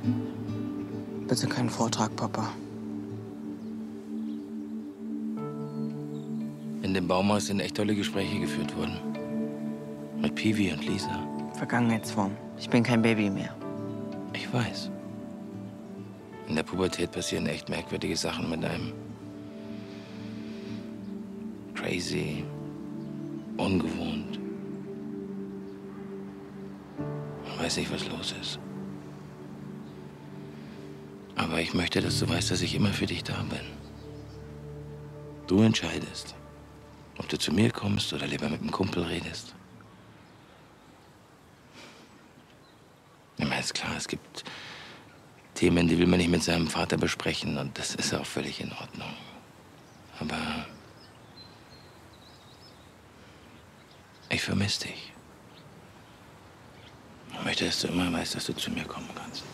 Bitte keinen Vortrag, Papa. In dem Baumhaus sind echt tolle Gespräche geführt worden. Mit Piwi und Lisa. Vergangenheitsform. Ich bin kein Baby mehr. Ich weiß. In der Pubertät passieren echt merkwürdige Sachen mit einem. Crazy. Ungewohnt. Man weiß nicht, was los ist. Aber ich möchte, dass du weißt, dass ich immer für dich da bin. Du entscheidest, ob du zu mir kommst oder lieber mit einem Kumpel redest. Ich meine, ist klar, es gibt Themen, die will man nicht mit seinem Vater besprechen und das ist auch völlig in Ordnung. Aber ich vermisse dich. Ich möchte, dass du immer weißt, dass du zu mir kommen kannst.